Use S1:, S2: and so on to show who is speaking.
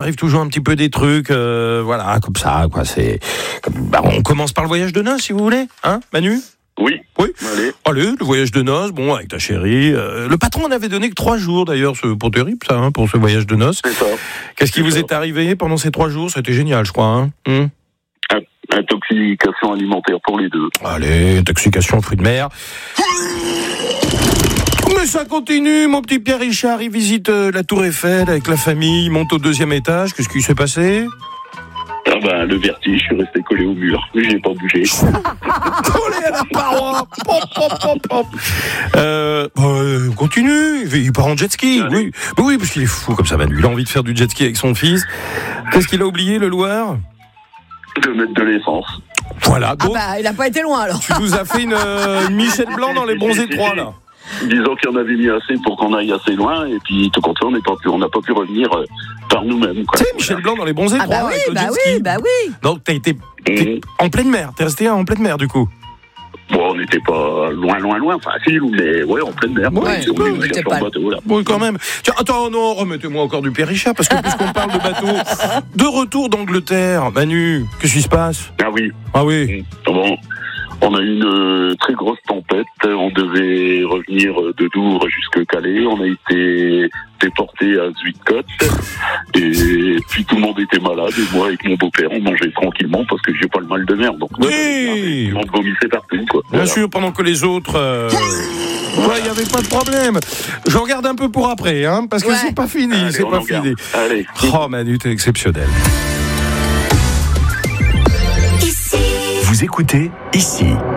S1: arrive toujours un petit peu des trucs, voilà, comme ça, quoi. On commence par le voyage de noces, si vous voulez, hein, Manu ?
S2: Oui.
S1: Allez, le voyage de noces, bon, avec ta chérie. Le patron en avait donné que 3 jours, d'ailleurs, c'est pas terrible, ça, hein, pour ce voyage de noces.
S2: C'est ça.
S1: Qu'est-ce qui vous est arrivé pendant ces 3 jours ? C'était génial, je crois, hein.
S2: Intoxication alimentaire pour les deux.
S1: Allez, intoxication, fruits de mer. Mais ça continue, mon petit Pierre Richard, il visite la Tour Eiffel avec la famille, il monte au 2e étage. Qu'est-ce qui s'est passé ?
S2: Le vertige, je suis resté collé au mur. J'ai pas bougé.
S1: Collé à la paroi. Continue, il part en jet ski. Oui, parce qu'il est fou comme ça, Manu. Il a envie de faire du jet ski avec son fils. Qu'est-ce qu'il a oublié, le Loir ?
S2: De mettre de l'essence.
S1: Voilà, donc,
S3: il a pas été loin alors.
S1: Tu nous as fait une Michel Blanc dans les bons étroits, là.
S2: Disons qu'il y en avait mis assez pour qu'on aille assez loin, et puis tout compte fait, on n'a pas pu revenir par nous-mêmes.
S1: Tu sais, Michel Blanc dans les bons étroits.
S3: Oui.
S1: Donc t'as été en pleine mer, t'es resté en pleine mer du coup.
S2: Bon, on n'était pas loin, facile, mais ouais, en pleine mer.
S1: Oui, quand même. Tiens, attends, non, remettez-moi encore du Pierre Richard, parce que puisqu'on parle de bateau, de retour d'Angleterre, Manu, qu'est-ce qui se passe ?
S2: Ah oui.
S1: Bon.
S2: On a eu une très grosse tempête. On devait revenir de Douvres jusque Calais. On a été déporté à Zuidcote. Et puis tout le monde était malade. Et moi, avec mon beau-père, on mangeait tranquillement parce que j'ai pas le mal de mer. Donc,
S1: oui.
S2: on vomissait partout, quoi.
S1: Bien sûr, pendant que les autres... il n'y avait pas de problème. Je regarde un peu pour après, hein, parce que c'est pas fini.
S2: Allez,
S1: c'est pas fini.
S2: Allez.
S1: Oh, Manu, t'es exceptionnel.
S4: Vous écoutez ici.